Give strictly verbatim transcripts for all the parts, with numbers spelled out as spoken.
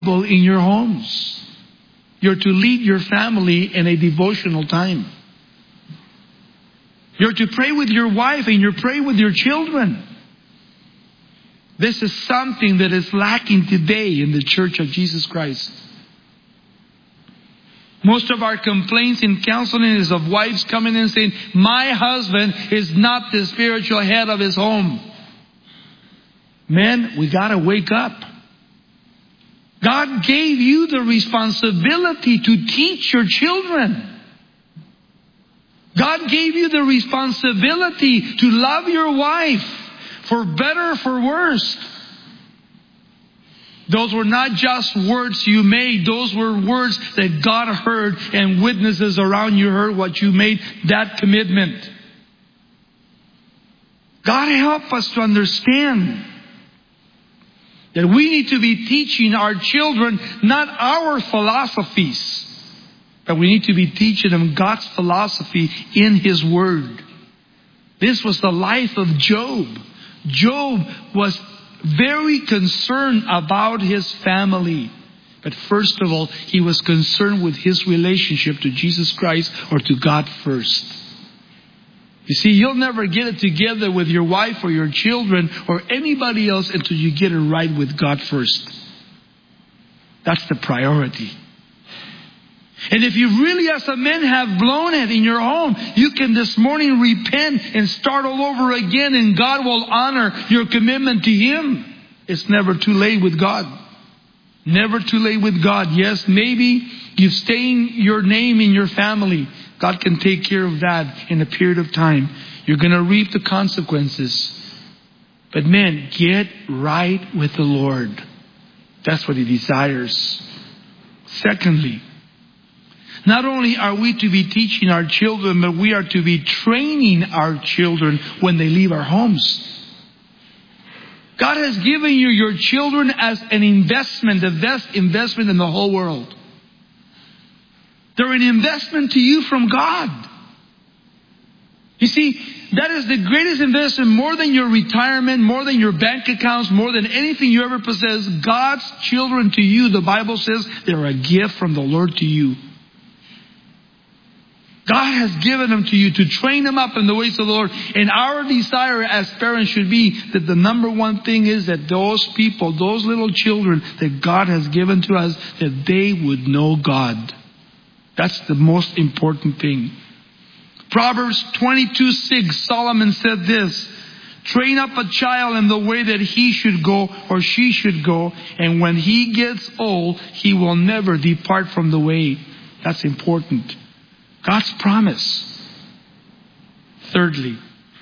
in your homes. You're to lead your family in a devotional time. You're to pray with your wife and you pray with your children. This is something that is lacking today in the Church of Jesus Christ. Most of our complaints in counseling is of wives coming in saying, my husband is not the spiritual head of his home. Men, we got to wake up. God gave you the responsibility to teach your children. God gave you the responsibility to love your wife, for better or for worse. Those were not just words you made. Those were words that God heard and witnesses around you heard what you made, that commitment. God help us to understand that we need to be teaching our children not our philosophies, but we need to be teaching them God's philosophy in His Word. This was the life of Job. Job was very concerned about his family. But first of all, he was concerned with his relationship to Jesus Christ or to God first. You see, you'll never get it together with your wife or your children or anybody else until you get it right with God first. That's the priority. And if you really as a man have blown it in your home, you can this morning repent and start all over again, and God will honor your commitment to Him. It's never too late with God. Never too late with God. Yes, maybe you've stained your name in your family. God can take care of that in a period of time. You're going to reap the consequences. But men, get right with the Lord. That's what He desires. Secondly, not only are we to be teaching our children, but we are to be training our children when they leave our homes. God has given you your children as an investment, the best investment in the whole world. They're an investment to you from God. You see, that is the greatest investment, more than your retirement, more than your bank accounts, more than anything you ever possess. God's children to you, the Bible says, they're a gift from the Lord to you. God has given them to you to train them up in the ways of the Lord. And our desire as parents should be that the number one thing is that those people, those little children that God has given to us, that they would know God. That's the most important thing. Proverbs twenty-two six, Solomon said this, train up a child in the way that he should go or she should go, and when he gets old, he will never depart from the way. That's important. God's promise. Thirdly,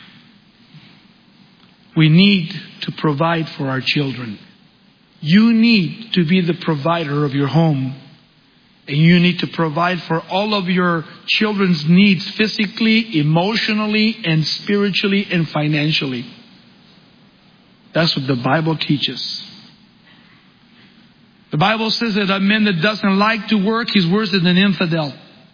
we need to provide for our children. You need to be the provider of your home. And you need to provide for all of your children's needs physically, emotionally, and spiritually, and financially. That's what the Bible teaches. The Bible says that a man that doesn't like to work, he's worse than an infidel.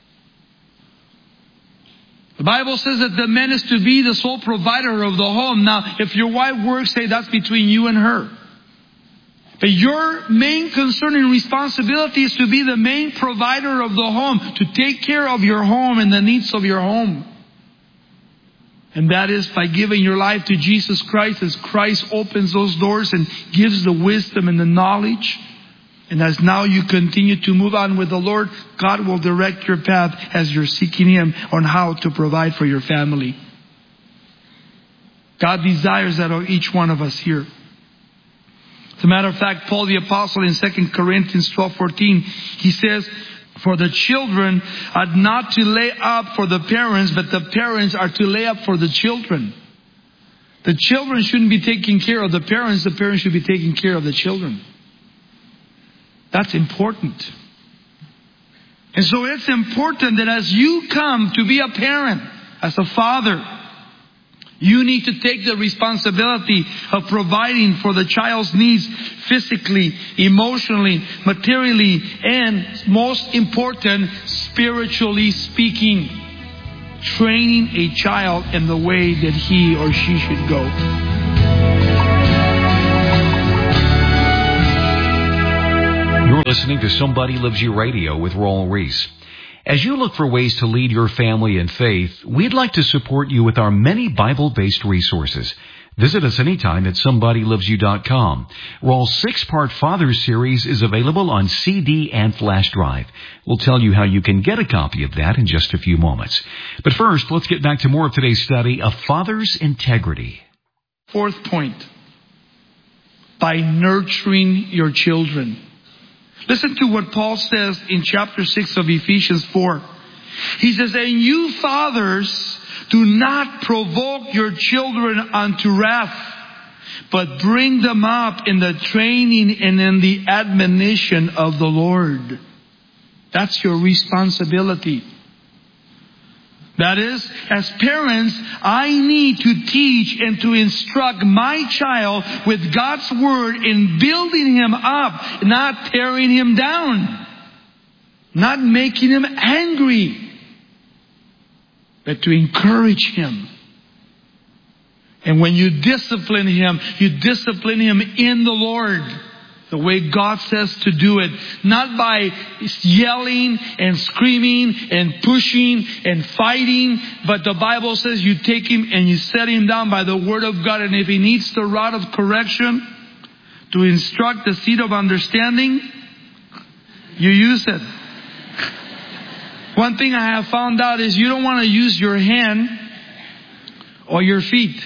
The Bible says that the man is to be the sole provider of the home. Now, if your wife works, say that's between you and her. But your main concern and responsibility is to be the main provider of the home, to take care of your home and the needs of your home. And that is by giving your life to Jesus Christ, as Christ opens those doors and gives the wisdom and the knowledge. And as now you continue to move on with the Lord, God will direct your path as you're seeking Him on how to provide for your family. God desires that of each one of us here. As a matter of fact, Paul the Apostle in Second Corinthians twelve fourteen, he says, for the children are not to lay up for the parents, but the parents are to lay up for the children. The children shouldn't be taking care of the parents. The parents should be taking care of the children. That's important. And so it's important that as you come to be a parent, as a father, you need to take the responsibility of providing for the child's needs physically, emotionally, materially, and most important, spiritually speaking. Training a child in the way that he or she should go. Listening to Somebody Loves You Radio with Raul Reese. As you look for ways to lead your family in faith, we'd like to support you with our many Bible-based resources. Visit us anytime at somebody loves you dot com. Raul's six-part Fathers series is available on C D and flash drive. We'll tell you how you can get a copy of that in just a few moments. But first, let's get back to more of today's study of Father's integrity. Fourth point, by nurturing your children. Listen to what Paul says in chapter six of Ephesians four. He says, and you fathers, do not provoke your children unto wrath, but bring them up in the training and in the admonition of the Lord. That's your responsibility. That is, as parents, I need to teach and to instruct my child with God's Word in building him up, not tearing him down, not making him angry, but to encourage him. And when you discipline him, you discipline him in the Lord, the way God says to do it. Not by yelling and screaming and pushing and fighting, but the Bible says you take him and you set him down by the Word of God. And if he needs the rod of correction to instruct the seed of understanding, you use it. One thing I have found out is you don't want to use your hand or your feet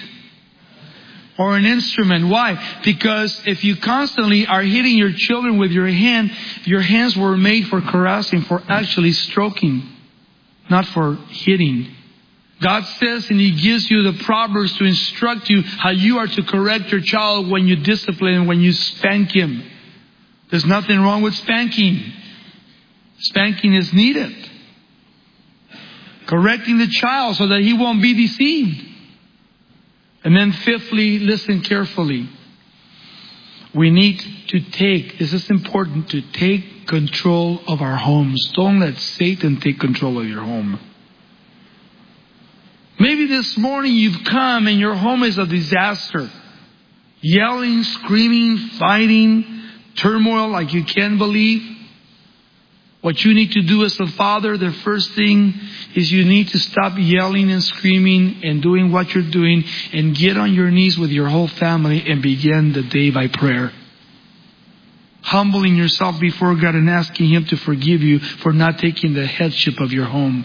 or an instrument. Why? Because if you constantly are hitting your children with your hand, your hands were made for caressing, for actually stroking, not for hitting. God says, and He gives you the Proverbs to instruct you how you are to correct your child when you discipline him, when you spank him. There's nothing wrong with spanking. Spanking is needed. Correcting the child so that he won't be deceived. And then fifthly, listen carefully. We need to take, this is important, to take control of our homes. Don't let Satan take control of your home. Maybe this morning you've come and your home is a disaster. Yelling, screaming, fighting, turmoil like you can't believe. What you need to do as a father, the first thing is you need to stop yelling and screaming and doing what you're doing and get on your knees with your whole family and begin the day by prayer. Humbling yourself before God and asking Him to forgive you for not taking the headship of your home.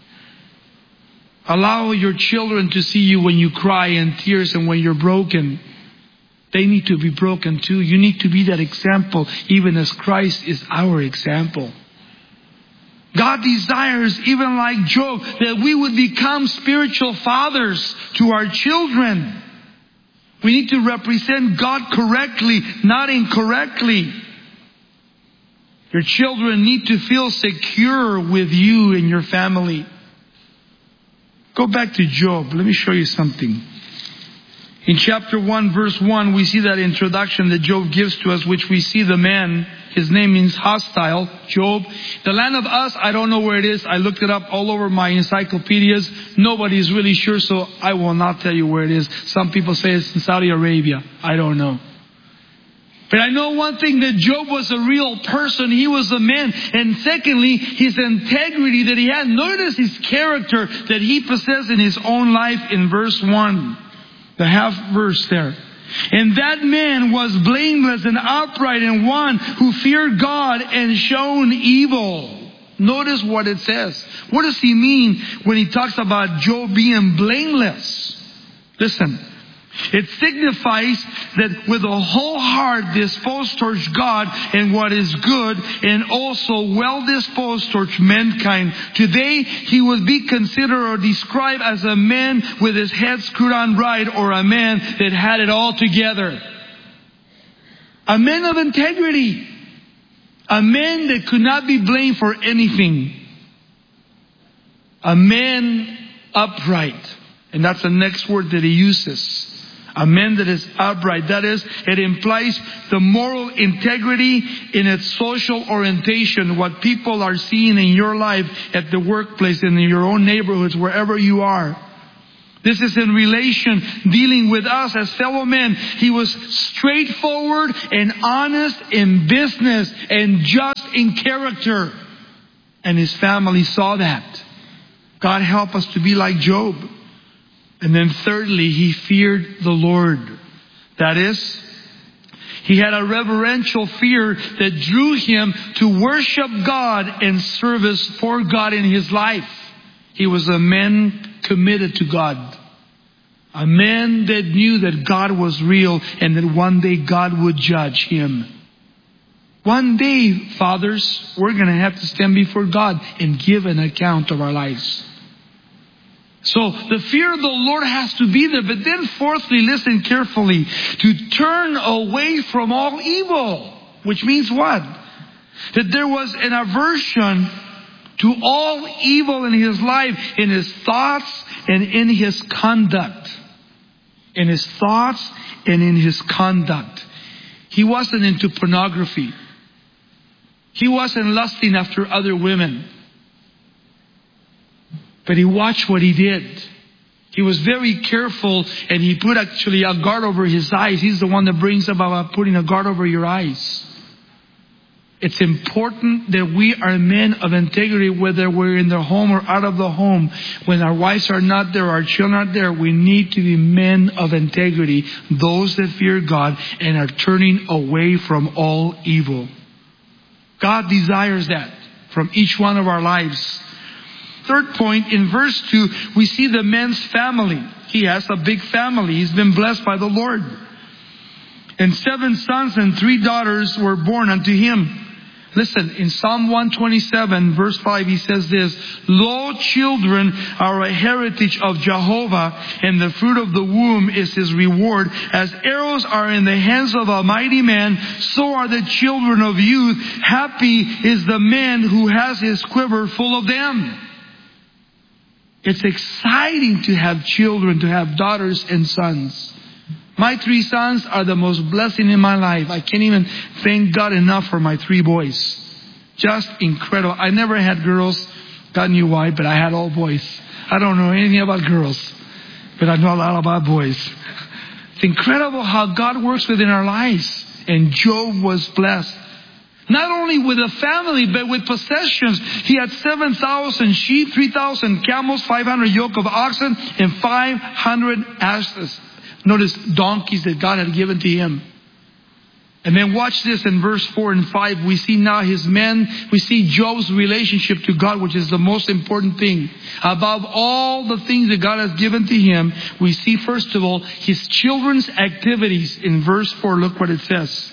Allow your children to see you when you cry in tears and when you're broken. They need to be broken too. You need to be that example, even as Christ is our example. God desires, even like Job, that we would become spiritual fathers to our children. We need to represent God correctly, not incorrectly. Your children need to feel secure with you and your family. Go back to Job. Let me show you something. In chapter one, verse one, we see that introduction that Job gives to us, which we see the man, his name means hostile, Job. The land of Uz, I don't know where it is. I looked it up all over my encyclopedias. Nobody is really sure, so I will not tell you where it is. Some people say it's in Saudi Arabia. I don't know. But I know one thing, that Job was a real person. He was a man. And secondly, his integrity that he had. Notice his character that he possessed in his own life in verse one. The half verse there. And that man was blameless and upright and one who feared God and shunned evil. Notice what it says. What does he mean when he talks about Job being blameless? Listen. It signifies that with a whole heart disposed towards God and what is good, and also well disposed towards mankind. Today, he would be considered or described as a man with his head screwed on right, or a man that had it all together. A man of integrity. A man that could not be blamed for anything. A man upright. And that's the next word that he uses. A man that is upright. That is, it implies the moral integrity in its social orientation. What people are seeing in your life, at the workplace, in your own neighborhoods, wherever you are. This is in relation, dealing with us as fellow men. He was straightforward and honest in business and just in character. And his family saw that. God help us to be like Job. And then thirdly, he feared the Lord. That is, he had a reverential fear that drew him to worship God and service for God in his life. He was a man committed to God. A man that knew that God was real and that one day God would judge him. One day, fathers, we're going to have to stand before God and give an account of our lives. So the fear of the Lord has to be there. But then fourthly, listen carefully, to turn away from all evil. Which means what? That there was an aversion to all evil in his life, in his thoughts and in his conduct. In his thoughts and in his conduct. He wasn't into pornography. He wasn't lusting after other women. But he watched what he did. He was very careful, and he put actually a guard over his eyes. He's the one that brings about putting a guard over your eyes. It's important that we are men of integrity, whether we're in the home or out of the home. When our wives are not there, our children are not there, we need to be men of integrity. Those that fear God and are turning away from all evil. God desires that from each one of our lives. Third point, in verse two, we see the man's family. He has a big family. He's been blessed by the Lord. And seven sons and three daughters were born unto him. Listen, in Psalm one twenty-seven, verse five, he says this, Lo, children are a heritage of Jehovah, and the fruit of the womb is his reward. As arrows are in the hands of a mighty man, so are the children of youth. Happy is the man who has his quiver full of them. It's exciting to have children, to have daughters and sons. My three sons are the most blessing in my life. I can't even thank God enough for my three boys. Just incredible. I never had girls. God knew why, but I had all boys. I don't know anything about girls, but I know a lot about boys. It's incredible how God works within our lives. And Job was blessed. Not only with a family, but with possessions. He had seven thousand sheep, three thousand camels, five hundred yoke of oxen, and five hundred asses. Notice donkeys that God had given to him. And then watch this in verse four and five. We see now his men. We see Job's relationship to God, which is the most important thing. Above all the things that God has given to him, we see first of all his children's activities. In verse four, look what it says.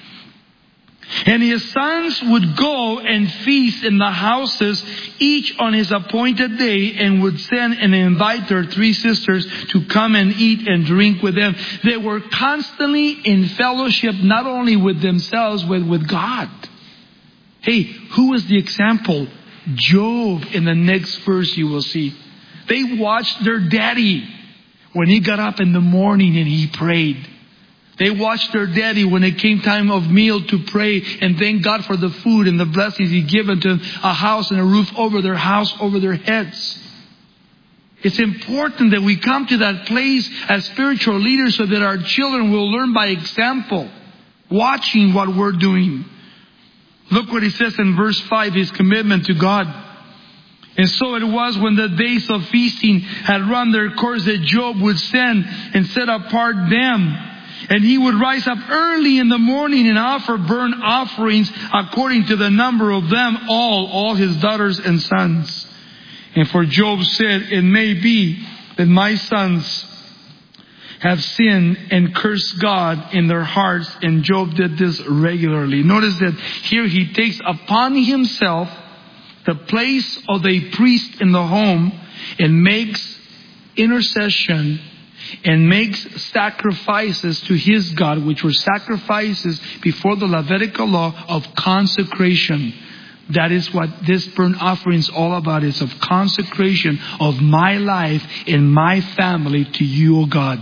And his sons would go and feast in the houses, each on his appointed day, and would send and invite their three sisters to come and eat and drink with them. They were constantly in fellowship, not only with themselves, but with God. Hey, who was the example? Job. In the next verse you will see. They watched their daddy when he got up in the morning and he prayed. They watched their daddy when it came time of meal to pray and thank God for the food and the blessings He given to them, a house and a roof over their house, over their heads. It's important that we come to that place as spiritual leaders so that our children will learn by example, watching what we're doing. Look what he says in verse five, his commitment to God. And so it was when the days of feasting had run their course that Job would send and set apart them. And he would rise up early in the morning and offer burnt offerings according to the number of them all, all his daughters and sons. And for Job said, it may be that my sons have sinned and cursed God in their hearts. And Job did this regularly. Notice that here he takes upon himself the place of a priest in the home and makes intercession and makes sacrifices to his God, which were sacrifices before the Levitical law of consecration. That is what this burnt offering is all about. It's of consecration of my life and my family to you, O God.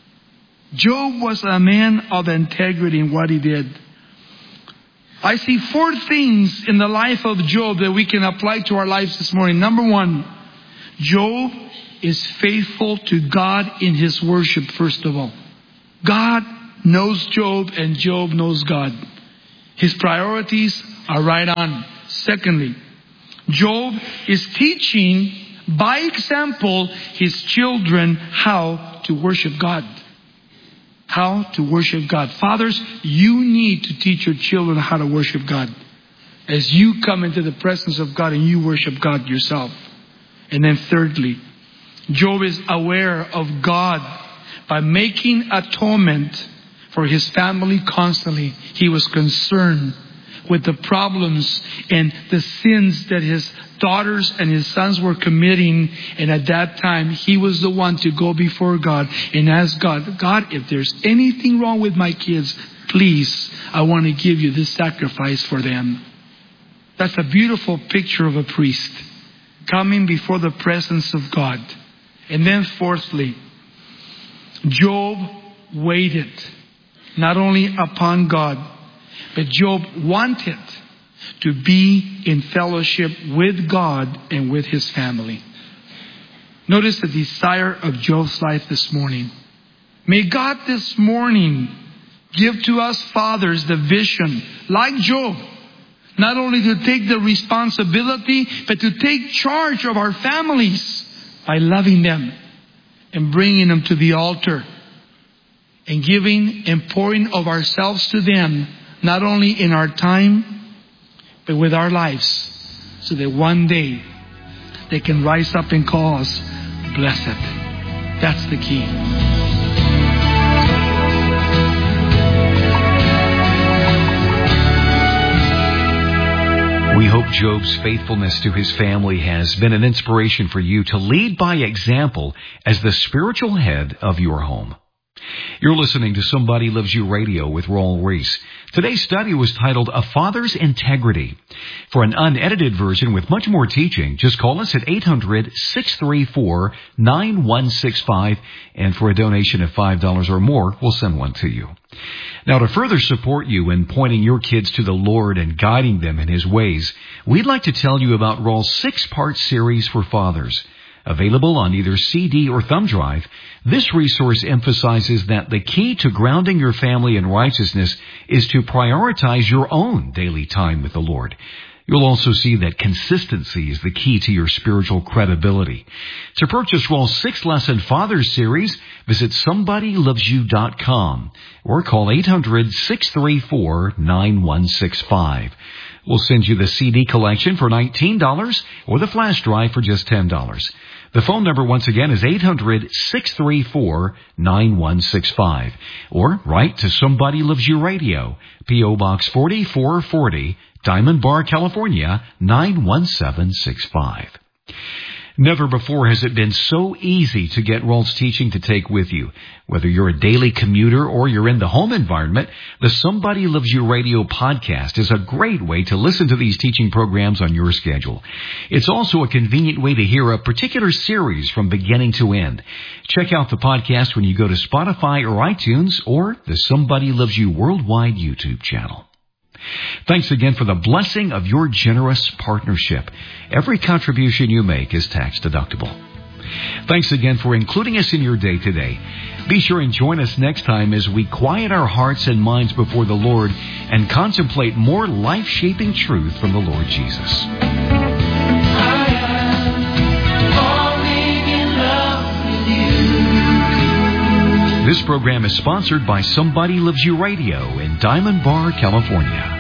Job was a man of integrity in what he did. I see four things in the life of Job that we can apply to our lives this morning. Number one, Job is faithful to God in his worship, first of all. God knows Job and Job knows God. His priorities are right on. Secondly, Job is teaching by example his children how to worship God. How to worship God. Fathers, you need to teach your children how to worship God. As you come into the presence of God and you worship God yourself. And then thirdly, Job is aware of God by making atonement for his family constantly. He was concerned with the problems and the sins that his daughters and his sons were committing. And at that time, he was the one to go before God and ask God, God, if there's anything wrong with my kids, please, I want to give you this sacrifice for them. That's a beautiful picture of a priest coming before the presence of God. And then fourthly, Job waited not only upon God, but Job wanted to be in fellowship with God and with his family. Notice the desire of Job's life this morning. May God this morning give to us fathers the vision, like Job, not only to take the responsibility, but to take charge of our families by loving them and bringing them to the altar and giving and pouring of ourselves to them, not only in our time, but with our lives, so that one day they can rise up and call us blessed. That's the key. We hope Job's faithfulness to his family has been an inspiration for you to lead by example as the spiritual head of your home. You're listening to Somebody Loves You Radio with Raul Ries. Today's study was titled A Father's Integrity. For an unedited version with much more teaching, just call us at eight hundred, six three four, nine one six five, and for a donation of five dollars or more, we'll send one to you. Now, to further support you in pointing your kids to the Lord and guiding them in His ways, we'd like to tell you about Raul's six-part series for fathers. Available on either C D or thumb drive, this resource emphasizes that the key to grounding your family in righteousness is to prioritize your own daily time with the Lord. You'll also see that consistency is the key to your spiritual credibility. To purchase Raul's six-lesson Fathers series, visit somebody loves you dot com or call eight hundred, six three four, nine one six five. We'll send you the C D collection for nineteen dollars or the flash drive for just ten dollars. The phone number once again is eight hundred, six three four, nine one six five. Or write to Somebody Loves You Radio, P O Box forty-four forty, Diamond Bar, California, nine one seven six five. Never before has it been so easy to get Raul's teaching to take with you. Whether you're a daily commuter or you're in the home environment, the Somebody Loves You Radio podcast is a great way to listen to these teaching programs on your schedule. It's also a convenient way to hear a particular series from beginning to end. Check out the podcast when you go to Spotify or iTunes or the Somebody Loves You Worldwide YouTube channel. Thanks again for the blessing of your generous partnership. Every contribution you make is tax deductible. Thanks again for including us in your day today. Be sure and join us next time as we quiet our hearts and minds before the Lord and contemplate more life-shaping truth from the Lord Jesus. This program is sponsored by Somebody Loves You Radio in Diamond Bar, California.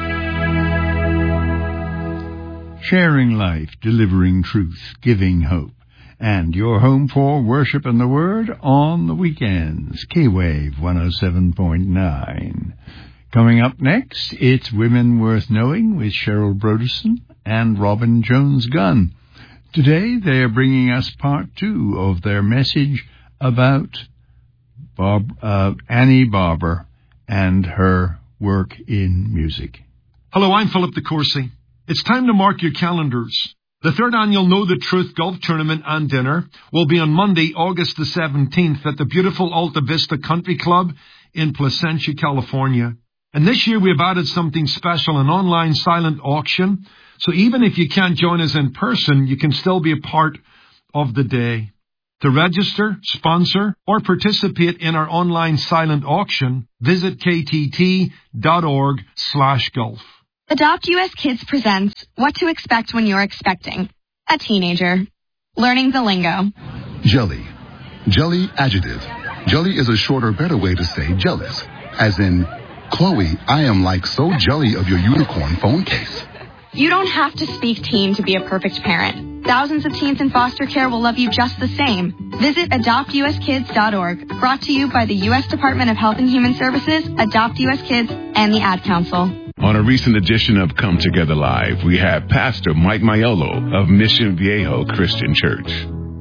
Sharing life, delivering truth, giving hope. And your home for worship and the Word on the weekends. K-Wave one oh seven point nine. Coming up next, it's Women Worth Knowing with Cheryl Broderson and Robin Jones-Gunn. Today they are bringing us part two of their message about Bob, uh, Annie Barber and her work in music. Hello, I'm Philip DeCourcy. It's time to mark your calendars. The third annual Know the Truth Golf Tournament and Dinner will be on Monday, August the seventeenth at the beautiful Alta Vista Country Club in Placentia, California. And this year we have added something special, an online silent auction. So even if you can't join us in person, you can still be a part of the day. To register, sponsor, or participate in our online silent auction, visit ktt.org slash golf. Adopt U S Kids presents What to Expect When You're Expecting a Teenager. Learning the lingo. Jelly. Jelly adjective. Jelly is a shorter, better way to say jealous. As in, Chloe, I am like so jelly of your unicorn phone case. You don't have to speak teen to be a perfect parent. Thousands of teens in foster care will love you just the same. Visit adopt u s kids dot org. Brought to you by the U S Department of Health and Human Services, Adopt U S Kids, and the Ad Council. On a recent edition of Come Together Live, we have Pastor Mike Maiolo of Mission Viejo Christian Church.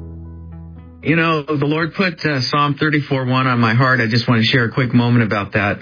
You know, the Lord put uh, Psalm thirty-four one on my heart. I just want to share a quick moment about that.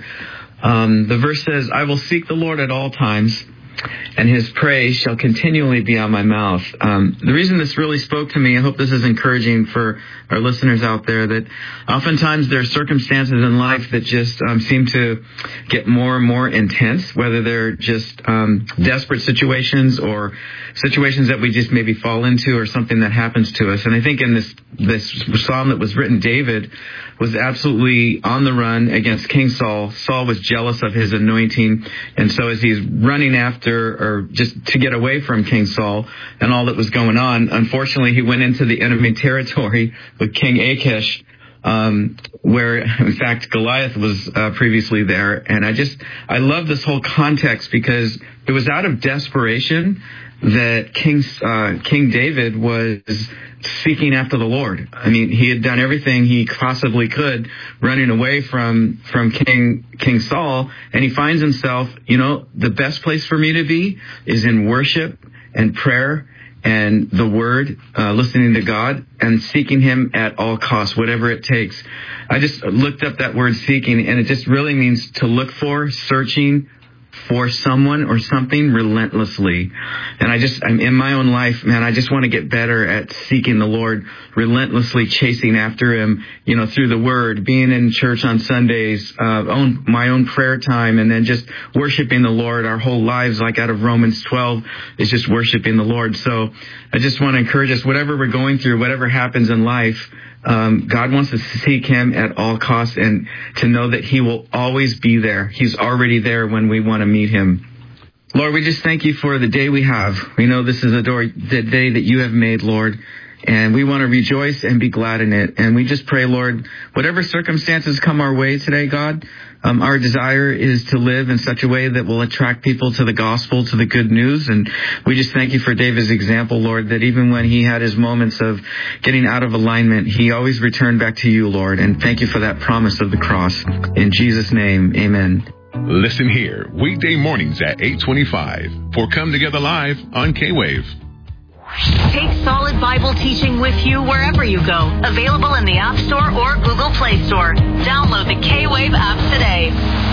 Um, the verse says, I will seek the Lord at all times, and his praise shall continually be on my mouth. Um, the reason this really spoke to me, I hope this is encouraging for our listeners out there, that oftentimes there are circumstances in life that just um, seem to get more and more intense, whether they're just um, desperate situations or situations that we just maybe fall into or something that happens to us. And I think in this, this psalm that was written, David was absolutely on the run against King Saul. Saul was jealous of his anointing. And so as he's running after, or just to get away from King Saul and all that was going on, unfortunately he went into the enemy territory with King Achish, um, where in fact Goliath was uh, previously there. And I just, I love this whole context because it was out of desperation that King, uh, King David was seeking after the Lord. I mean, he had done everything he possibly could running away from, from King, King Saul. And he finds himself, you know, the best place for me to be is in worship and prayer and the word, uh, listening to God and seeking him at all costs, whatever it takes. I just looked up that word seeking, and it just really means to look for, searching for someone or something relentlessly. And I just, I'm in my own life, man, I just want to get better at seeking the Lord, relentlessly chasing after him, you know, through the word, being in church on Sundays, uh, own, my own prayer time, and then just worshiping the Lord. Our whole lives, like out of Romans twelve, is just worshiping the Lord. So I just want to encourage us, whatever we're going through, whatever happens in life, Um, God wants us to seek him at all costs and to know that he will always be there. He's already there when we want to meet him. Lord, we just thank you for the day we have. We know this is a door, the day that you have made, Lord, and we want to rejoice and be glad in it. And we just pray, Lord, whatever circumstances come our way today, God, Um, our desire is to live in such a way that will attract people to the gospel, to the good news. And we just thank you for David's example, Lord, that even when he had his moments of getting out of alignment, he always returned back to you, Lord. And thank you for that promise of the cross. In Jesus' name, amen. Listen here, weekday mornings at eight twenty-five for Come Together Live on K-Wave. Take solid Bible teaching with you wherever you go. Available in the App Store or Google Play Store. Download the K-Wave app today.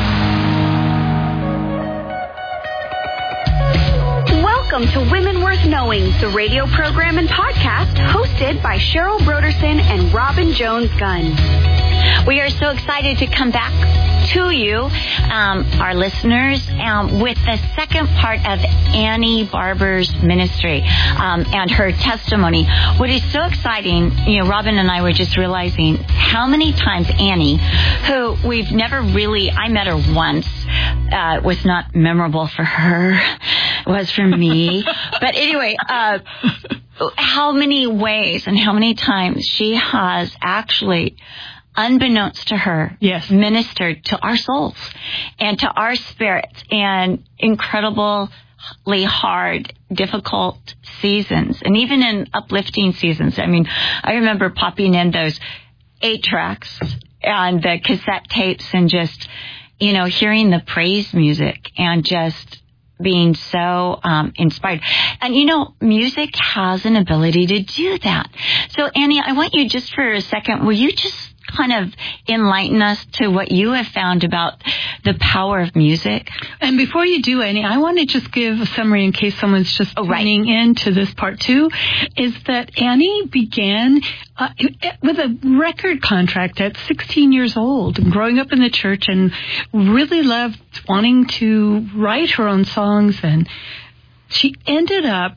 Welcome to Women Worth Knowing, the radio program and podcast hosted by Cheryl Broderson and Robin Jones-Gunn. We are so excited to come back to you, um, our listeners, um, with the second part of Annie Barber's ministry um, and her testimony. What is so exciting, you know, Robin and I were just realizing how many times Annie, who we've never really, I met her once, uh, was not memorable for her, was for me. But anyway, uh, how many ways and how many times she has actually, unbeknownst to her, yes, ministered to our souls and to our spirits and incredibly hard, difficult seasons, and even in uplifting seasons. I mean, I remember popping in those eight tracks and the cassette tapes and just, you know, hearing the praise music and just being so um, inspired. And, you know, music has an ability to do that. So, Annie, I want you just for a second, will you just kind of enlighten us to what you have found about the power of music? And before you do, Annie, I want to just give a summary in case someone's just oh, tuning right. into this part two, is that Annie began uh, with a record contract at sixteen years old, growing up in the church, and really loved wanting to write her own songs. And she ended up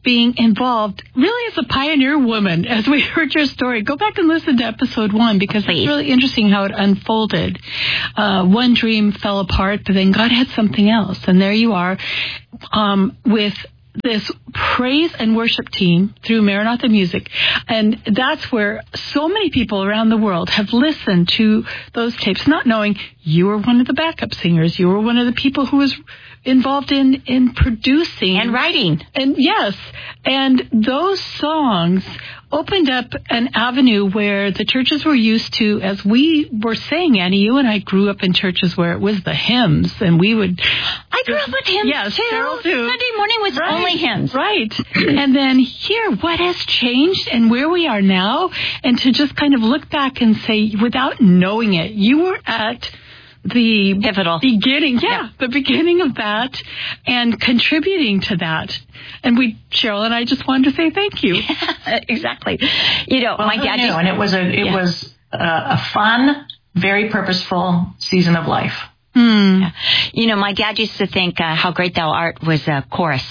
being involved really as a pioneer woman. As we heard your story, go back and listen to episode one, because Please. It's really interesting how it unfolded. Uh, one dream fell apart, but then God had something else. And there you are um, with this praise and worship team through Maranatha Music. And that's where so many people around the world have listened to those tapes, not knowing you were one of the backup singers. You were one of the people who was involved in, in producing. And writing. And yes. And those songs opened up an avenue where the churches were used to, as we were saying, Annie, you and I grew up in churches where it was the hymns, and we would... I grew up with hymns, yes, too. Cheryl, too. Sunday morning was right, only hymns. Right. And then here, what has changed and where we are now, and to just kind of look back and say, without knowing it, you were at the pivotal beginning, yeah, yeah, the beginning of that, and contributing to that. And we, Cheryl and I, just wanted to say thank you. Yeah, exactly. You know, well, my dad, knew, and it was a it yeah. was a, a fun, very purposeful season of life. Hmm. You know, my dad used to think uh, How Great Thou Art was a chorus.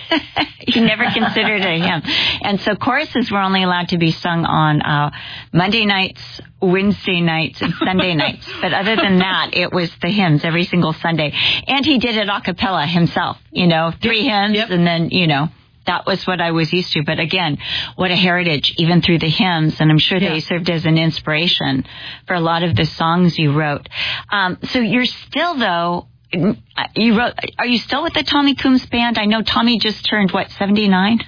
He never considered it a hymn. And so choruses were only allowed to be sung on uh, Monday nights, Wednesday nights, and Sunday nights. But other than that, it was the hymns every single Sunday. And he did it a cappella himself, you know, three hymns, yep. and then, you know. That was what I was used to. But again, what a heritage, even through the hymns. And I'm sure yeah. they served as an inspiration for a lot of the songs you wrote. Um, so you're still, though, you wrote, are you still with the Tommy Coombs Band? I know Tommy just turned, what, seventy-nine?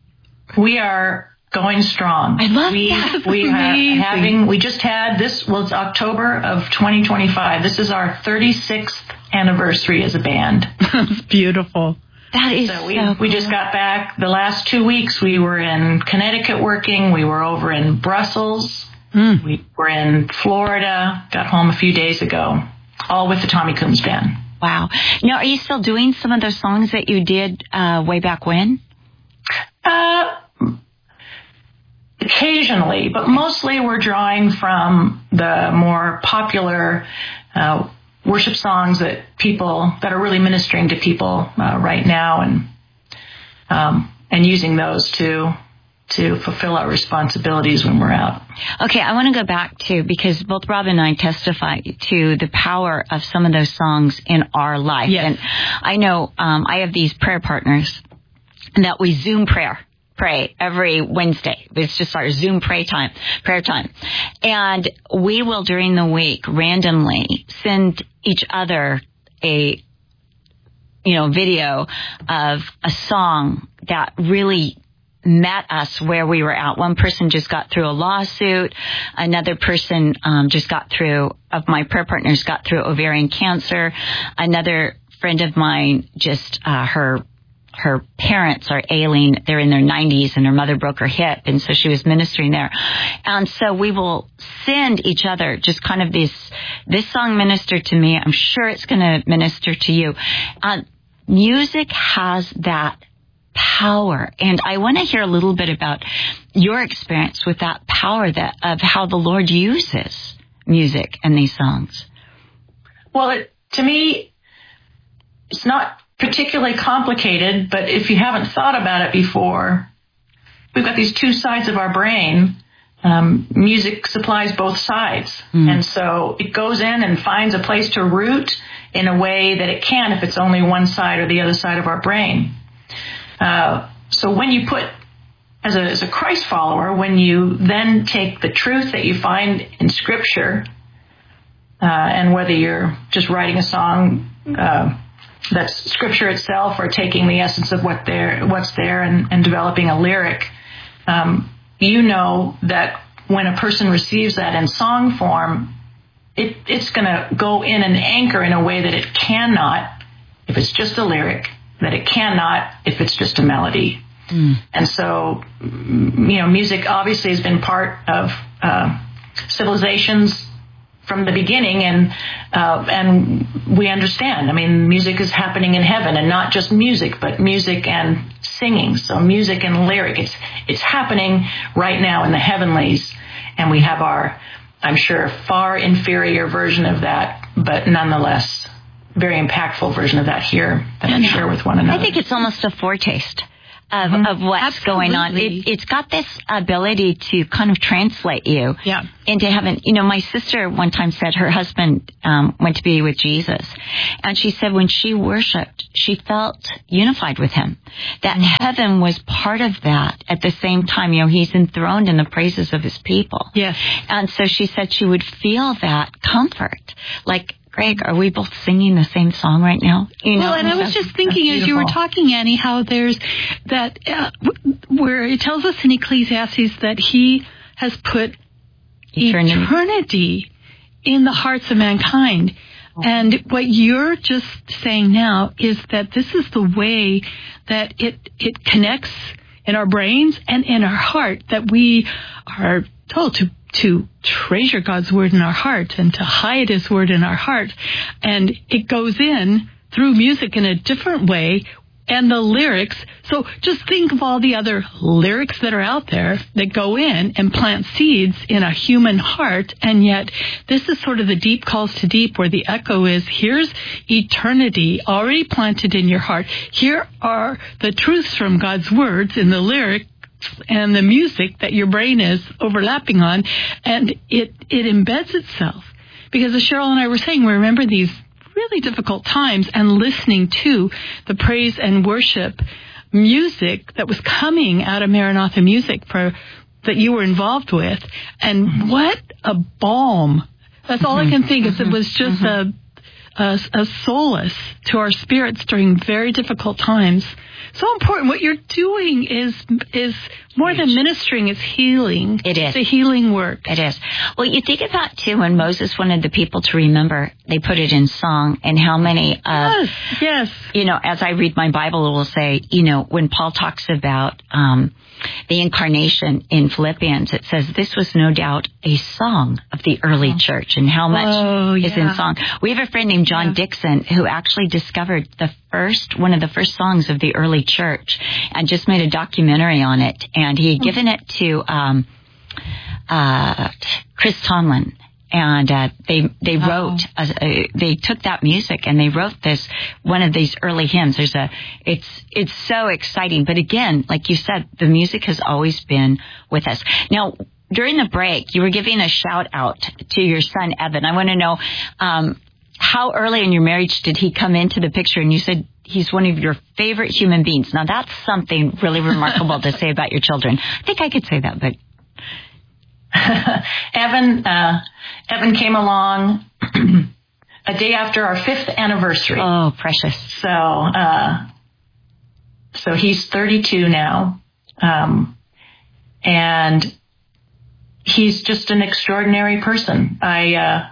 We are going strong. I love we, that. We are having, we just had this, well, it's October of twenty twenty-five. This is our thirty-sixth anniversary as a band. That's beautiful. That is so we so we cool. just got back the last two weeks. We were in Connecticut working. We were over in Brussels. Mm. We were in Florida. Got home a few days ago. All with the Tommy Coombs Band. Wow. Now, are you still doing some of those songs that you did uh, way back when? Uh, occasionally, but mostly we're drawing from the more popular Uh, worship songs that people that are really ministering to people uh, right now, and um, and using those to to fulfill our responsibilities when we're out. Okay, I want to go back to, because both Rob and I testify to the power of some of those songs in our life. Yes. And I know um, I have these prayer partners that we Zoom prayer. pray every Wednesday. It's just our Zoom pray time, prayer time. And we will, during the week, randomly send each other a, you know, video of a song that really met us where we were at. One person just got through a lawsuit. Another person um, just got through, of my prayer partners, got through ovarian cancer. Another friend of mine just, uh, her Her parents are ailing. They're in their nineties, and her mother broke her hip, and so she was ministering there. And so we will send each other just kind of this, this song ministered to me. I'm sure it's going to minister to you. Uh, music has that power, and I want to hear a little bit about your experience with that power, that of how the Lord uses music in these songs. Well, it, to me, it's not particularly complicated, but if you haven't thought about it before, we've got these two sides of our brain. Um, music supplies both sides. Mm. And so it goes in and finds a place to root in a way that it can if it's only one side or the other side of our brain. Uh, so when you put, as a, as a Christ follower, when you then take the truth that you find in Scripture, uh, and whether you're just writing a song, uh, that's Scripture itself, or taking the essence of what there, what's there and, and developing a lyric, um, you know that when a person receives that in song form, it, it's going to go in and anchor in a way that it cannot if it's just a lyric, that it cannot if it's just a melody. Mm. And so, you know, music obviously has been part of uh, civilizations from the beginning, and uh, and we understand. I mean, music is happening in heaven, and not just music, but music and singing. So music and lyric, it's it's happening right now in the heavenlies, and we have our, I'm sure, far inferior version of that, but nonetheless, very impactful version of that here that I share with one another. I think it's almost a foretaste of, mm-hmm. of what's Absolutely. going on. It, it's got this ability to kind of translate you yeah. into heaven. You know, my sister one time said her husband um, went to be with Jesus, and she said when she worshipped, she felt unified with him, that mm-hmm. heaven was part of that. At the same time, you know, he's enthroned in the praises of his people. Yes. And so she said she would feel that comfort, like, Greg, are we both singing the same song right now? You know, well, and I was just thinking as you were talking, Annie, how there's that, uh, where it tells us in Ecclesiastes that he has put eternity, eternity in the hearts of mankind. And what you're just saying now is that this is the way that it, it connects in our brains and in our heart, that we are told to to treasure God's word in our heart and to hide his word in our heart. And it goes in through music in a different way, and the lyrics. So just think of all the other lyrics that are out there that go in and plant seeds in a human heart. And yet this is sort of the deep calls to deep, where the echo is, here's eternity already planted in your heart. Here are the truths from God's words in the lyric and the music that your brain is overlapping on, and it, it embeds itself. Because as Cheryl and I were saying, we remember these really difficult times, and listening to the praise and worship music that was coming out of Maranatha Music for, that you were involved with, and what a balm. That's all I can think is it was just a, a, a solace to our spirits during very difficult times. So important. What you're doing is is more than ministering, it's healing. It is. It's a healing work. It is. Well, you think about, too, when Moses wanted the people to remember, they put it in song, and how many of, yes, yes. you know, as I read my Bible, it will say, you know, when Paul talks about um, the incarnation in Philippians, it says this was no doubt a song of the early oh. church, and how much oh, is yeah. in song. We have a friend named John yeah. Dixon who actually discovered the first, one of the first songs of the early church, and just made a documentary on it. And he had given it to um, uh, Chris Tomlin, and uh, they they wrote, oh. a, a, they took that music and they wrote this, one of these early hymns. There's a, it's it's so exciting. But again, like you said, the music has always been with us. Now, during the break, you were giving a shout out to your son Evan. I want to know, um, how early in your marriage did he come into the picture? And you said he's one of your favorite human beings. Now, that's something really remarkable to say about your children. I think I could say that, but... Evan, uh, Evan came along a day after our fifth anniversary. Oh, precious. So, uh, so he's thirty-two now. Um, and he's just an extraordinary person. I, uh,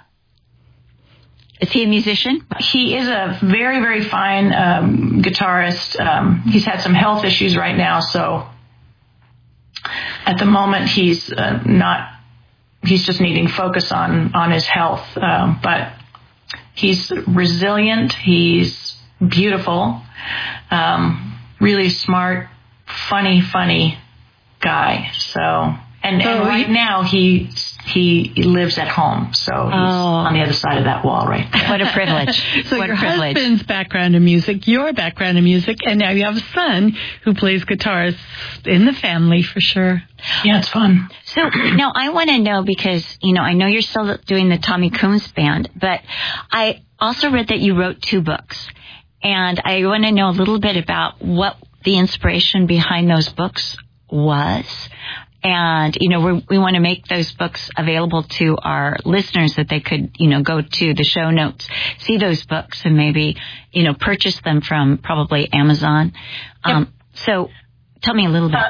Is he a musician? He is a very, very fine um, guitarist. Um, he's had some health issues right now, so at the moment he's uh, not, he's just needing focus on, on his health. Um, but he's resilient. He's beautiful. Um, really smart, funny, funny guy. So, and, so and right he, now he he lives at home, so he's oh. on the other side of that wall right there. What a privilege. So what your a privilege. husband's background in music, your background in music, and now you have a son who plays guitar. In the family, for sure. Yeah, it's fun. So now I want to know, because, you know, I know you're still doing the Tommy Coombs Band, but I also read that you wrote two books. And I want to know a little bit about what the inspiration behind those books was. And, you know, we're, we want to make those books available to our listeners, that they could, you know, go to the show notes, see those books, and maybe, you know, purchase them from probably Amazon. Yep. Um, so tell me a little bit. Uh,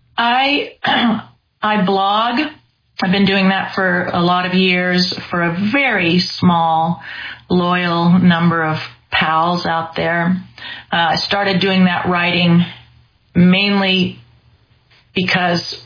I, I blog. I've been doing that for a lot of years for a very small, loyal number of pals out there. Uh, I started doing that writing mainly because,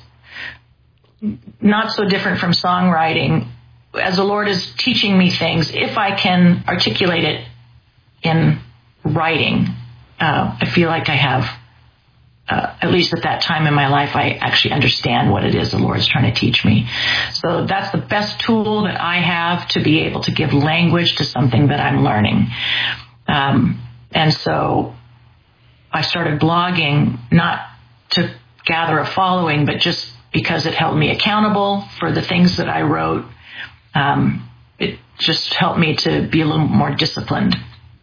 not so different from songwriting, as the Lord is teaching me things, if I can articulate it in writing, uh, I feel like I have, uh, at least at that time in my life, I actually understand what it is the Lord's trying to teach me. So that's the best tool that I have to be able to give language to something that I'm learning. Um, and so I started blogging, not to gather a following, but just because it held me accountable for the things that I wrote. Um, it just helped me to be a little more disciplined.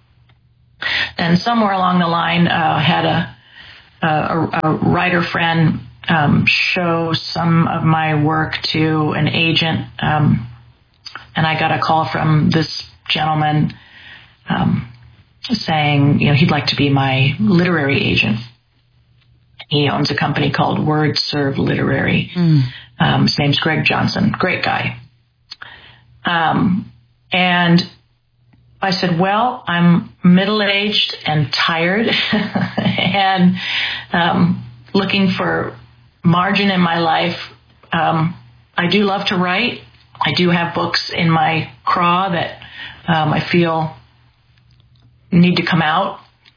And somewhere along the line, uh, had a, a, a writer friend um, show some of my work to an agent, um, and I got a call from this gentleman um, saying, you know, he'd like to be my literary agent. He owns a company called WordServe Literary. Mm. Um, his name's Greg Johnson. Great guy. Um, and I said, well, I'm middle-aged and tired and um, looking for margin in my life. Um, I do love to write. I do have books in my craw that um, I feel need to come out.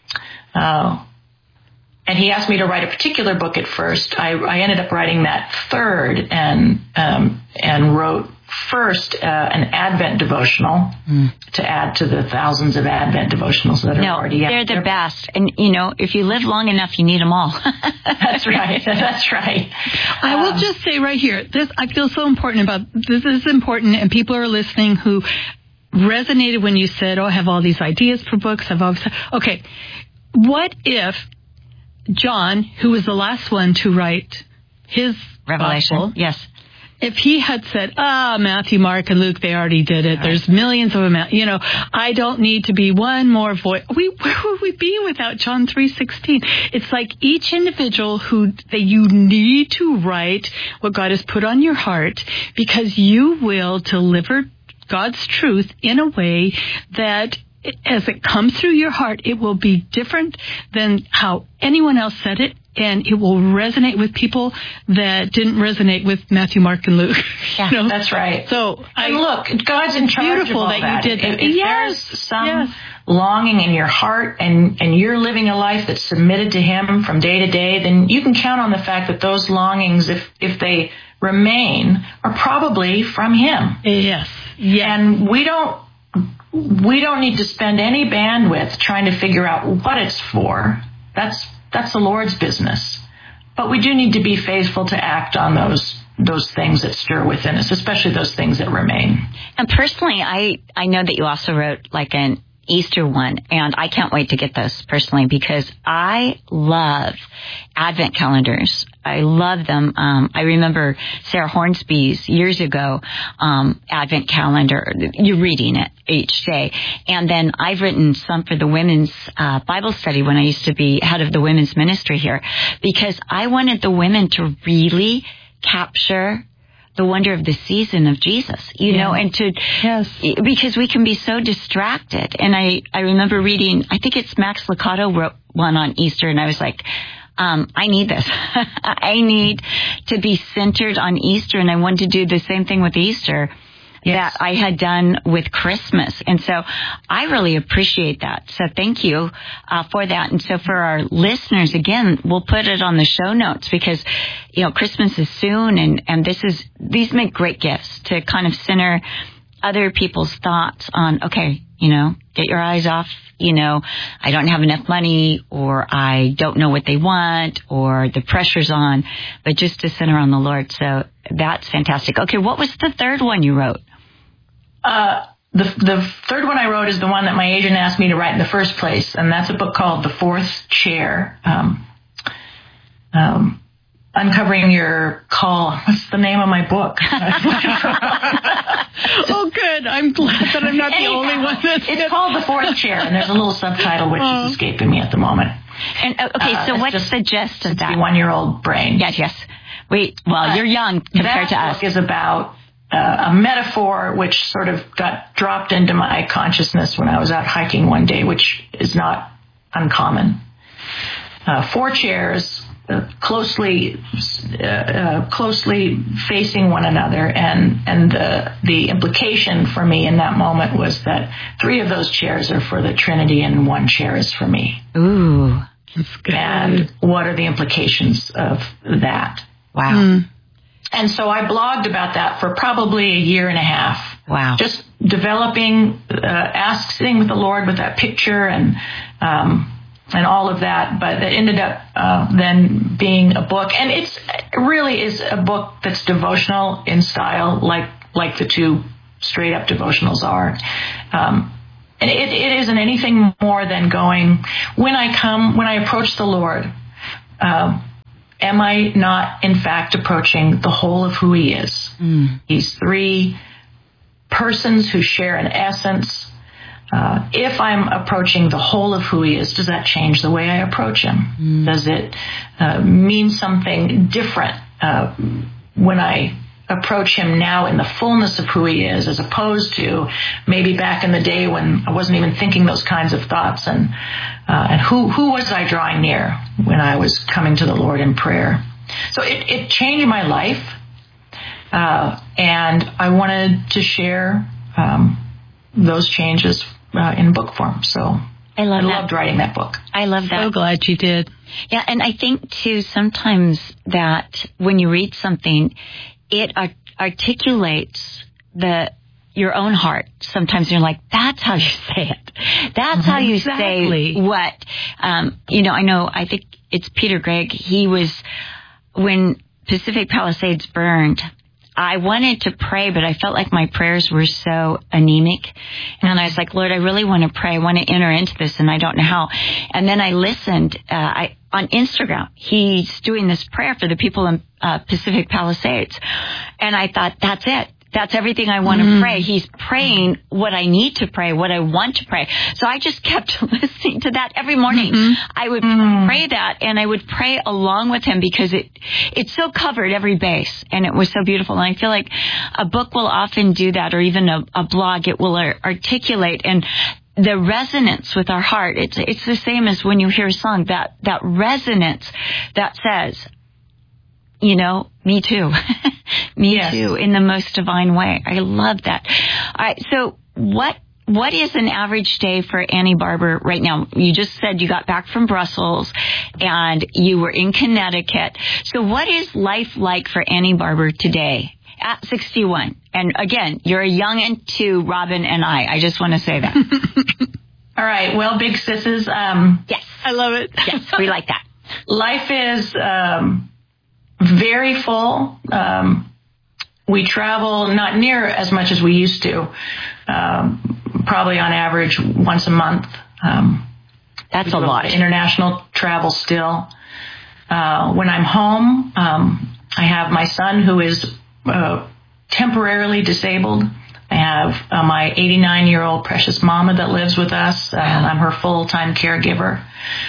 Uh, and he asked me to write a particular book at first. I, I ended up writing that third and um, and wrote first uh, an Advent devotional mm. to add to the thousands of Advent devotionals that are no, already out they're there. the best. And, you know, if you live long enough, you need them all. That's right. That's right. I um, will just say right here, this I feel so important about, this is important, and people are listening who resonated when you said, oh, I have all these ideas for books. I've always said, okay, what if John, who was the last one to write his Revelation, gospel, yes, if he had said, ah, Matthew, Mark, and Luke, they already did it. Right. There's millions of them. You know, I don't need to be one more voice. We, where would we be without John three sixteen? It's like each individual who that you need to write what God has put on your heart, because you will deliver God's truth in a way that as it comes through your heart, it will be different than how anyone else said it, and it will resonate with people that didn't resonate with Matthew, Mark, and Luke. Yeah, you know? that's right. So, I, and look, God's in charge beautiful of all that, that. you did that. If, if yes, there's some yes. longing in your heart, and, and you're living a life that's submitted to Him from day to day, then you can count on the fact that those longings, if if they remain, are probably from Him. Yes. Yes. And we don't. We don't need to spend any bandwidth trying to figure out what it's for. That's that's the Lord's business. But we do need to be faithful to act on those those things that stir within us, especially those things that remain. And personally, I, I know that you also wrote like an Easter one, and I can't wait to get those personally, because I love Advent calendars. I love them. Um, I remember Sarah Hornsby's years ago um, Advent calendar. You're reading it each day. And then I've written some for the women's uh, Bible study when I used to be head of the women's ministry here, because I wanted the women to really capture the wonder of the season of Jesus, you yeah. know, and to, yes. because we can be so distracted. And I, I remember reading, I think it's Max Lucado wrote one on Easter, and I was like, um, I need this. I need to be centered on Easter, and I wanted to do the same thing with Easter yes. that I had done with Christmas. And so I really appreciate that. So thank you uh, for that. And so for our listeners, again, we'll put it on the show notes, because, you know, Christmas is soon, and, and this is, these make great gifts to kind of center other people's thoughts on, okay, you know, get your eyes off, you know, I don't have enough money, or I don't know what they want, or the pressure's on, but just to center on the Lord. So that's fantastic. Okay, what was the third one you wrote? Uh, the the third one I wrote is the one that my agent asked me to write in the first place, and that's a book called The Fourth Chair. Um, um, Uncovering Your Call. What's the name of my book? Oh, good. I'm glad that I'm not the Anyhow, only one that's... It's called The Fourth Chair, and there's a little subtitle which oh. is escaping me at the moment. And uh, okay, so uh, what's the gist of that? One-year-old brain. Yes, yes. Wait, well, uh, you're young compared to us. That book is about uh, a metaphor which sort of got dropped into my consciousness when I was out hiking one day, which is not uncommon. Uh, four chairs... Uh, closely, uh, uh, closely facing one another, and and the the implication for me in that moment was that three of those chairs are for the Trinity, and one chair is for me. Ooh, that's good. And what are the implications of that? Wow. Mm. And so I blogged about that for probably a year and a half. Wow. Just developing, uh, ask, sitting with the Lord with that picture, and um, and all of that, but it ended up uh, then being a book, and it's it really is a book that's devotional in style, like like the two straight up devotionals are. Um, and it, it isn't anything more than going, when I come, when I approach the Lord, uh, am I not in fact approaching the whole of who He is? Mm. He's three persons who share an essence. Uh, if I'm approaching the whole of who He is, does that change the way I approach Him? Mm. Does it uh, mean something different uh, when I approach Him now in the fullness of who He is, as opposed to maybe back in the day when I wasn't even thinking those kinds of thoughts? And uh, and who who was I drawing near when I was coming to the Lord in prayer? So it, it changed my life, uh, and I wanted to share um, those changes Uh, in book form. So I, love I that. loved writing that book. I love that. So glad you did. Yeah, and I think, too, sometimes that when you read something, it art- articulates the your own heart. Sometimes you're like, that's how you say it. That's how you exactly. say what. Um, you know, I know, I think it's Peter Gregg. He was, when Pacific Palisades burned, I wanted to pray, but I felt like my prayers were so anemic. And I was like, Lord, I really want to pray. I want to enter into this, and I don't know how. And then I listened uh, I, on Instagram. He's doing this prayer for the people in uh, Pacific Palisades. And I thought, that's it. That's everything I want to mm. pray. He's praying what I need to pray, what I want to pray. So I just kept listening to that every morning. Mm-hmm. I would mm. pray that, and I would pray along with him, because it it so covered every base, and it was so beautiful. And I feel like a book will often do that, or even a, a blog. It will ar- articulate and the resonance with our heart. It's it's the same as when you hear a song, that that resonance that says, you know, me too. me yes. too, in the most divine way. I love that. All right, so what what is an average day for Annie Barber right now? You just said you got back from Brussels and you were in Connecticut. So what is life like for Annie Barber today at sixty-one? And again, you're a youngin' to Robin and I. I just want to say that. All right, well, big sisses. Um, yes, I love it. Yes, we like that. Life is um, very full. Um, we travel not near as much as we used to, um, probably on average once a month. Um, That's a lot. International travel still. Uh, when I'm home, um, I have my son who is uh, temporarily disabled. I have uh, my eighty-nine-year-old precious mama that lives with us. Uh, I'm her full-time caregiver.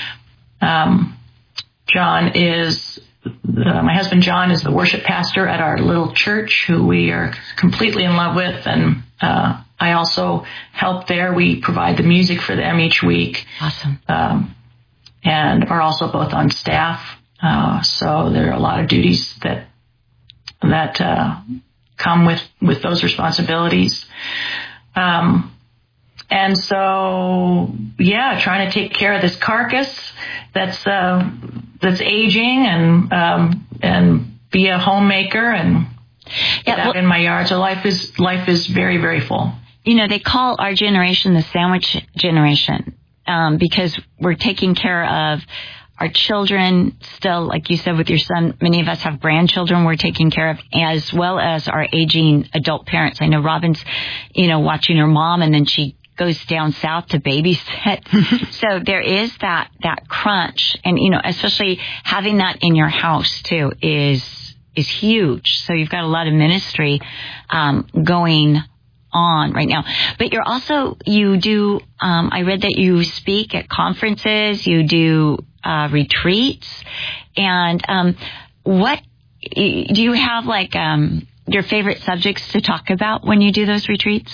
Um, John is... Uh, my husband John is the worship pastor at our little church, who we are completely in love with, and uh, I also help there. We provide the music for them each week. Awesome. Um, and are also both on staff, uh, so there are a lot of duties that that uh, come with, with those responsibilities. Um, and so, yeah, trying to take care of this carcass that's uh, that's aging, and um, and be a homemaker, and yeah, get out well, in my yard. So life is life is very, very full. You know, they call our generation the sandwich generation, um, because we're taking care of our children still, like you said with your son. Many of us have grandchildren we're taking care of, as well as our aging adult parents. I know Robin's, you know, watching her mom, and then she goes down south to babysit. So there is that, that crunch. And, you know, especially having that in your house, too, is is huge. So you've got a lot of ministry um, going on right now. But you're also, you do, um, I read that you speak at conferences, you do uh, retreats. And um, what, do you have, like, um, your favorite subjects to talk about when you do those retreats?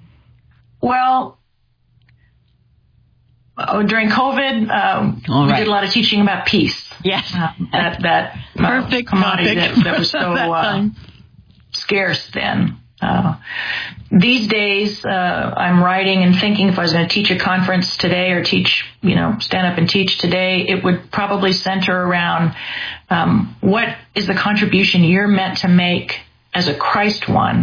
Well, oh, during COVID, um, All we right. did a lot of teaching about peace. Yes. Uh, that that uh, Perfect commodity topic. that, that was so that uh, scarce then. Uh, these days, uh, I'm writing and thinking if I was going to teach a conference today, or teach, you know, stand up and teach today, it would probably center around um, what is the contribution you're meant to make as a Christ one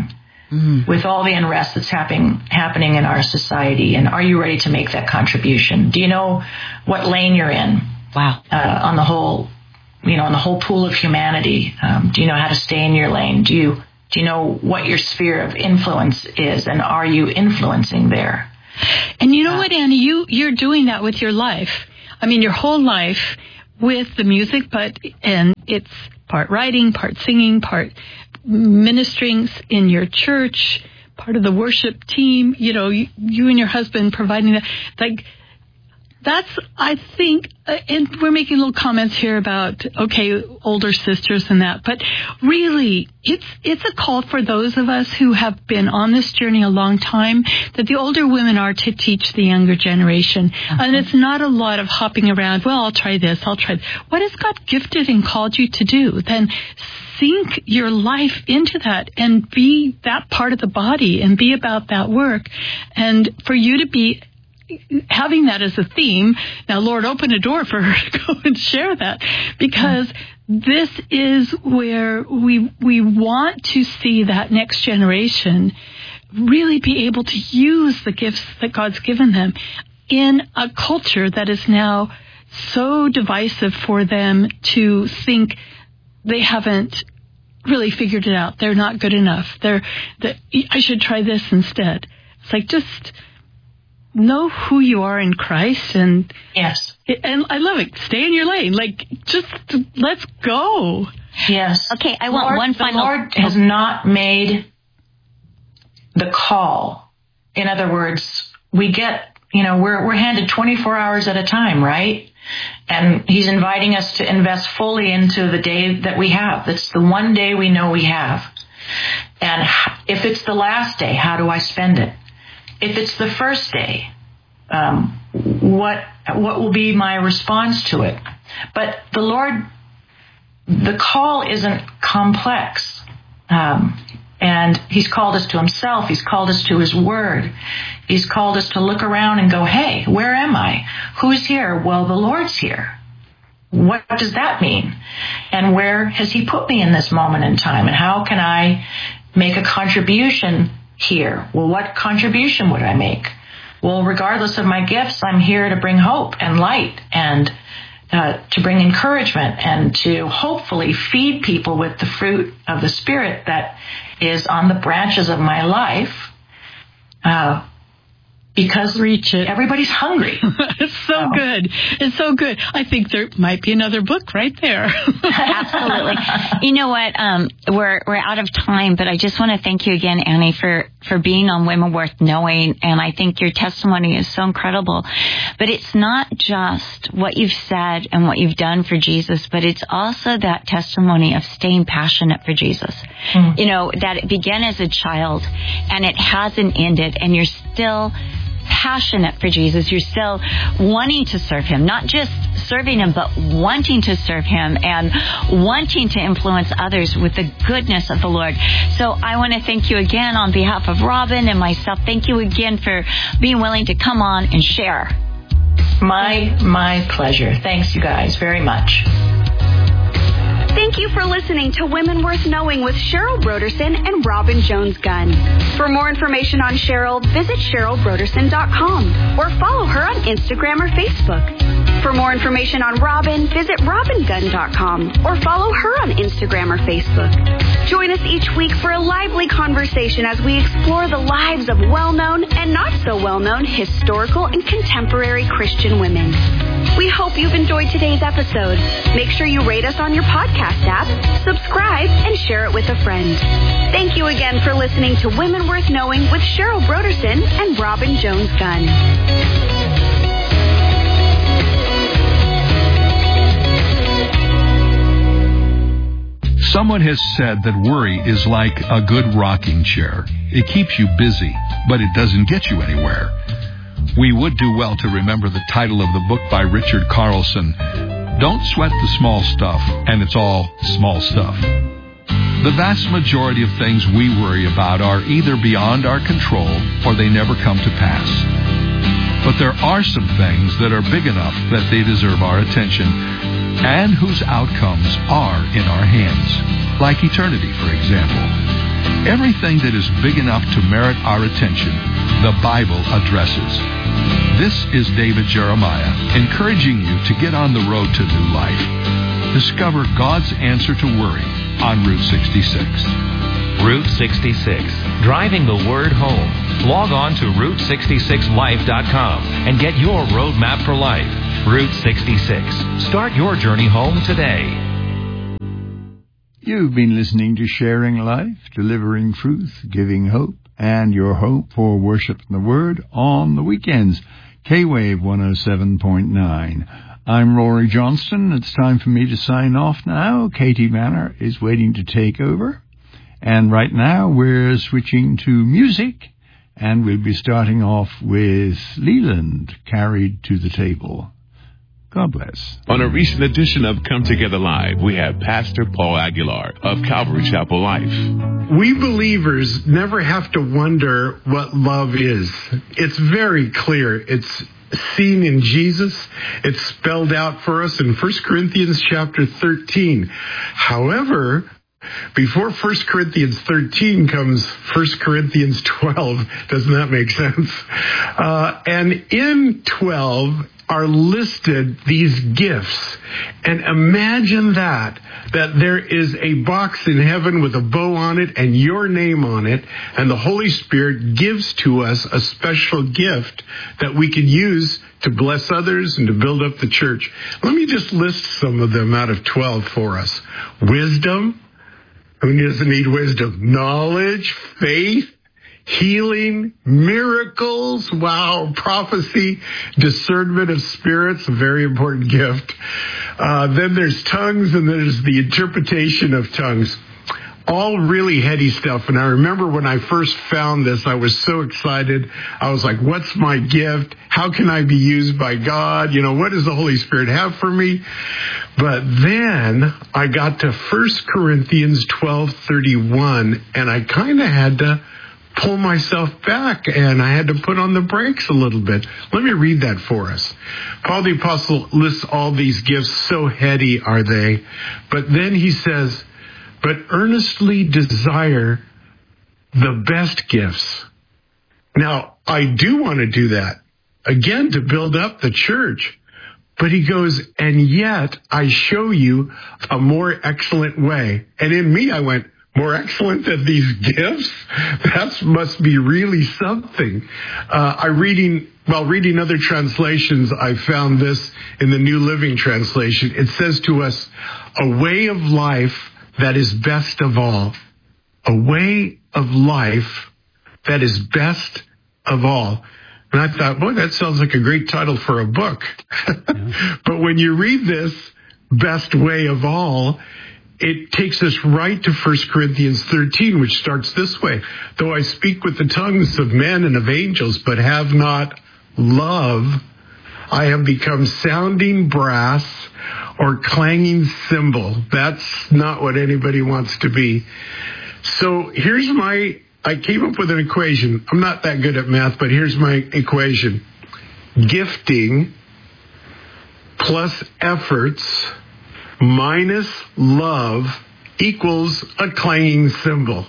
mm. with all the unrest that's happening happening in our society? And are you ready to make that contribution? Do you know what lane you're in? Wow. Uh, on the whole, you know, on the whole pool of humanity, um, do you know how to stay in your lane? Do you do you know what your sphere of influence is, and are you influencing there? And you know uh, what, Annie, you you're doing that with your life. I mean, your whole life with the music, but and it's part writing, part singing, part ministering in your church, part of the worship team. You know, you, you and your husband providing that, like. That's, I think, uh, and we're making little comments here about, okay, older sisters and that, but really, it's it's a call for those of us who have been on this journey a long time, that the older women are to teach the younger generation. Uh-huh. And it's not a lot of hopping around, well, I'll try this, I'll try this. What has God gifted and called you to do? Then sink your life into that and be that part of the body and be about that work. And for you to be having that as a theme, now, Lord, open a door for her to go and share that, because this is where we we want to see that next generation really be able to use the gifts that God's given them in a culture that is now so divisive for them to think they haven't really figured it out. They're not good enough. They're, that I should try this instead. It's like, just know who you are in Christ, and yes, and I love it. Stay in your lane. Like, just let's go. Yes. Okay, I want Lord, one final. The Lord has not made the call. In other words, we get, you know, we're we're handed twenty-four hours at a time, right? And He's inviting us to invest fully into the day that we have. That's the one day we know we have. And if it's the last day, how do I spend it? If it's the first day, um, what what will be my response to it? But the Lord, the call isn't complex. Um, and He's called us to Himself. He's called us to His Word. He's called us to look around and go, hey, where am I? Who's here? Well, the Lord's here. What does that mean? And where has He put me in this moment in time? And how can I make a contribution here? Well, what contribution would I make? Well, regardless of my gifts, I'm here to bring hope and light, and uh, to bring encouragement, and to hopefully feed people with the fruit of the Spirit that is on the branches of my life. Uh, Because Reach it. everybody's hungry. It's so oh. good. It's so good. I think there might be another book right there. Absolutely. You know what? Um, we're we're out of time, but I just want to thank you again, Annie, for, for being on Women Worth Knowing. And I think your testimony is so incredible. But it's not just what you've said and what you've done for Jesus, but it's also that testimony of staying passionate for Jesus. Mm. You know, that it began as a child and it hasn't ended, and you're still passionate for Jesus. You're still wanting to serve Him, not just serving Him, but wanting to serve Him and wanting to influence others with the goodness of the Lord. So I want to thank you again on behalf of Robin and myself. Thank you again for being willing to come on and share. My, my pleasure. Thanks, you guys, very much. Thank you for listening to Women Worth Knowing with Cheryl Broderson and Robin Jones-Gunn. For more information on Cheryl, visit cheryl broderson dot com or follow her on Instagram or Facebook. For more information on Robin, visit robin gunn dot com or follow her on Instagram or Facebook. Join us each week for a lively conversation as we explore the lives of well-known and not so well-known historical and contemporary Christian women. We hope you've enjoyed today's episode. Make sure you rate us on your podcast app, subscribe, and share it with a friend. Thank you again for listening to Women Worth Knowing with Cheryl Broderson and Robin Jones-Gunn. Someone has said that worry is like a good rocking chair. It keeps you busy, but it doesn't get you anywhere. We would do well to remember the title of the book by Richard Carlson, Don't Sweat the Small Stuff, and it's all small stuff. The vast majority of things we worry about are either beyond our control or they never come to pass. But there are some things that are big enough that they deserve our attention, and whose outcomes are in our hands, like eternity, for example. Everything that is big enough to merit our attention, the Bible addresses. This is David Jeremiah, encouraging you to get on the road to new life. Discover God's answer to worry on Route sixty-six. Route sixty-six, driving the word home. Log on to route sixty-six life dot com and get your roadmap for life. Route sixty-six. Start your journey home today. You've been listening to Sharing Life, Delivering Truth, Giving Hope, and your hope for worship in the Word on the weekends. K-Wave one oh seven point nine. I'm Rory Johnston. It's time for me to sign off now. Katie Manor is waiting to take over. And right now we're switching to music, and we'll be starting off with Leland, Carried to the Table. God bless. On a recent edition of Come Together Live, we have Pastor Paul Aguilar of Calvary Chapel Life. We believers never have to wonder what love is. It's very clear. It's seen in Jesus. It's spelled out for us in First Corinthians chapter thirteen. However, before First Corinthians thirteen comes First Corinthians twelve. Doesn't that make sense? Uh, and in twelve are listed these gifts. And imagine that, that there is a box in heaven with a bow on it and your name on it, and the Holy Spirit gives to us a special gift that we can use to bless others and to build up the church. Let me just list some of them out of twelve for us. Wisdom. Who doesn't need wisdom? Knowledge, faith, healing, miracles, wow, prophecy, discernment of spirits, a very important gift. Uh, then there's tongues, and there's the interpretation of tongues. All really heady stuff. And I remember when I first found this, I was so excited. I was like, what's my gift? How can I be used by God? You know, what does the Holy Spirit have for me? But then I got to First Corinthians twelve thirty-one, and I kind of had to pull myself back, and I had to put on the brakes a little bit. Let me read that for us. Paul the Apostle lists all these gifts. So heady are they. But then he says, but earnestly desire the best gifts. Now, I do want to do that, again, to build up the church. But he goes, and yet I show you a more excellent way. And in me, I went, more excellent than these gifts? That must be really something. Uh, I reading, while reading other translations, I found this in the New Living Translation. It says to us, a way of life that is best of all. A way of life that is best of all. And I thought, boy, that sounds like a great title for a book. Yeah. But when you read this, best way of all, it takes us right to First Corinthians thirteen, which starts this way. Though I speak with the tongues of men and of angels, but have not love, I have become sounding brass or clanging cymbal. That's not what anybody wants to be. So here's my, I came up with an equation. I'm not that good at math, but here's my equation. Gifting plus efforts minus love equals a clanging cymbal.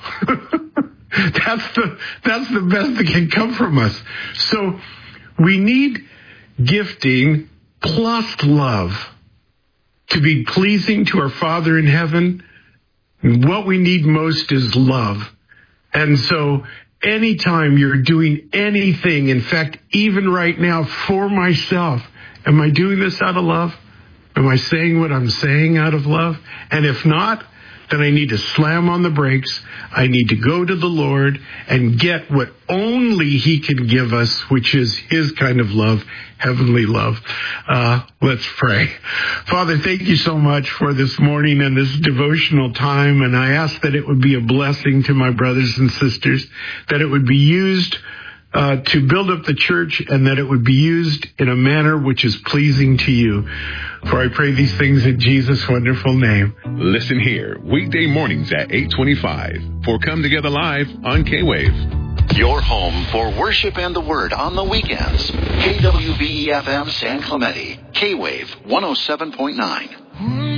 That's the, that's the best that can come from us. So we need gifting plus love to be pleasing to our Father in heaven. And what we need most is love. And so anytime you're doing anything, in fact, even right now for myself, am I doing this out of love? Am I saying what I'm saying out of love? And if not, then I need to slam on the brakes. I need to go to the Lord and get what only He can give us, which is His kind of love, heavenly love. Uh, let's pray. Father, thank you so much for this morning and this devotional time. And I ask that it would be a blessing to my brothers and sisters, that it would be used Uh, to build up the church, and that it would be used in a manner which is pleasing to you. For I pray these things in Jesus' wonderful name. Listen here, weekday mornings at eight twenty-five for Come Together Live on K-Wave. Your home for worship and the Word on the weekends. K W B E F M San Clemente, K-Wave one oh seven point nine.